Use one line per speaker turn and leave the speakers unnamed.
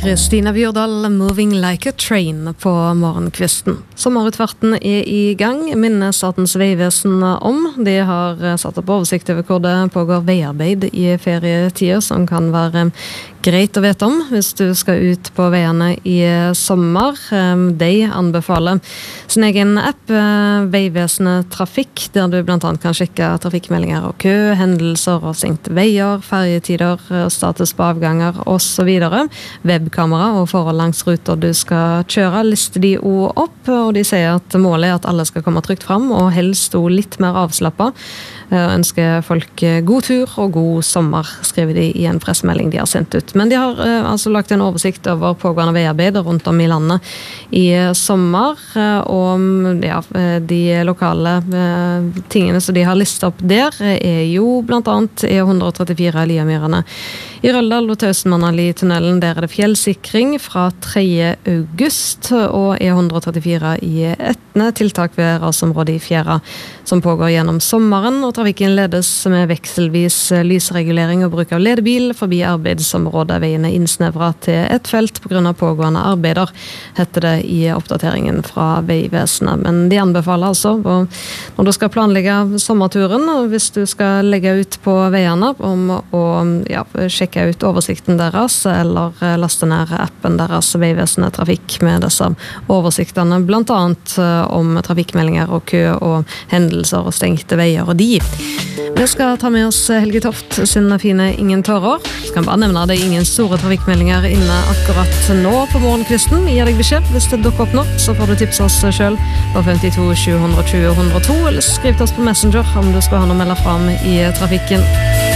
Kristina Bjørdal, Moving Like a Train på morgenkvisten. Sommerutfarten i gang, minner Statens Vegvesen om. De har satt opp oversikt over hvor det pågår veiarbeid i ferietider, som kan være greit å vite om hvis du skal ut på veiene i sommer. De anbefaler sin egen app, Vegvesenet Trafikk, der du blant annet kan sjekke trafikkmeldinger og kø, hendelser og stengte veier, ferietider, status på avganger og så videre. Webkamera og forhold langs ruter du skal kjøre, lister de også opp, og de sier at målet er at alle skal komme trygt fram, og helst litt mer avslappet. Ønsker folk god tur og god sommer, skriver de i en pressemelding de har sendt ut. Men de har altså lagt en oversikt over pågående veiarbeid rundt om i landet i sommer, og ja, de lokale tingene som de har listet opp der er jo blant annet E134 Liamyrene i Røldal og Tøsenmannali-tunnelen. Der er det fjellsikring fra 3. august, og E134 i Etne, tiltak ved rasområdet i Fjæra, som pågår gjennom sommeren, og trafikken ledes med vekselvis lysregulering og bruk av ledebil forbi arbeidsområdet. Veien er innsnevret til et felt på grunn av pågående arbeider, heter det i oppdateringen fra Vegvesenet. Men de anbefaler altså, når du skal planlegge sommerturen, og hvis du skal legge ut på veiene, om å sjekke ut oversikten deres, eller laste ned appen deres, Vegvesenet Trafikk, med disse oversiktene, blant annet om trafikkmeldinger og kø og hendelser og stengte veier og de. Vi skal ta med oss Helge Toft sin fine Ingen tårer. Skal bare nevne det er ingen store trafikkmeldinger inne akkurat nå på morgenkvisten. Gi deg beskjed hvis det dukker opp nå, så får du tipse oss selv på 52 720 102, eller skriv til oss på Messenger om du skal ha noe å melde fram i trafikken.